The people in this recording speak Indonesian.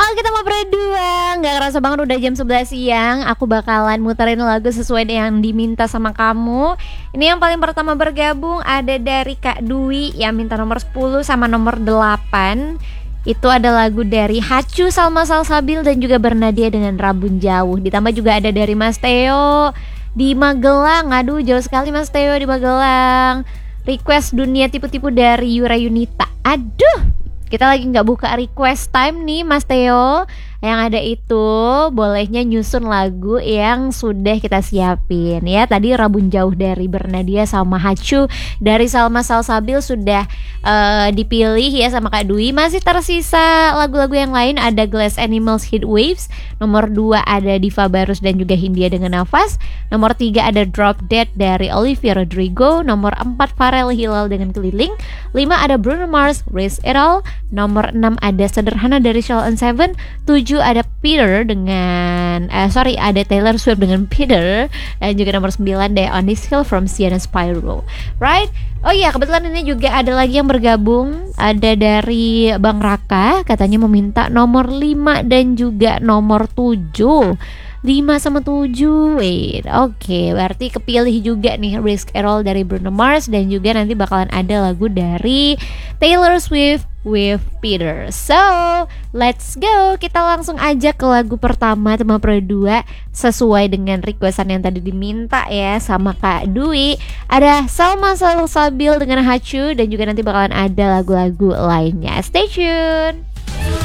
Kita mau berdua. Gak kerasa banget udah jam 11 siang. Aku bakalan muterin lagu sesuai yang diminta sama kamu. Ini yang paling pertama bergabung ada dari Kak Dwi yang minta nomor 10 sama nomor 8. Itu ada lagu dari Hacu, Salma Salsabil dan juga Bernadia dengan Rabun Jauh. Ditambah juga ada dari Mas Theo di Magelang. Aduh, jauh sekali Mas Theo di Magelang. Request Dunia Tipu-Tipu dari Yura Yunita. Aduh, kita lagi gak buka request time nih Mas Theo. Yang ada itu bolehnya nyusun lagu yang sudah kita siapin ya. Tadi Rabun Jauh dari Bernadia sama Hacu dari Salma Salsabil sudah dipilih ya sama Kak Dwi. Masih tersisa lagu-lagu yang lain. Ada Glass Animals Heat Waves. Nomor 2 ada Diva Barus dan juga Hindia dengan Nafas. Nomor 3 ada Drop Dead dari Olivia Rodrigo. Nomor 4 Pharrell Hilal dengan Keliling. 5 ada Bruno Mars Risk It All. Nomor 6 ada Sederhana dari Sheila on 7. 7 ada Peter dengan ada Taylor Swift dengan Peter. Dan juga nomor 9 ada On This Hill from Sienna Spyro. Right? Oh iya, kebetulan ini juga ada lagi yang bergabung. Ada dari Bang Raka, katanya meminta nomor 5 dan juga nomor 7. 5 sama 7. Wait, oke, berarti kepilih juga nih Risk It All dari Bruno Mars. Dan juga nanti bakalan ada lagu dari Taylor Swift with Peter. So, let's go. Kita langsung aja ke lagu pertama tema berdua sesuai dengan requestan yang tadi diminta ya sama Kak Dwi. Ada Salma Salsabil dengan Hacu. Dan juga nanti bakalan ada lagu-lagu lainnya. Stay tune.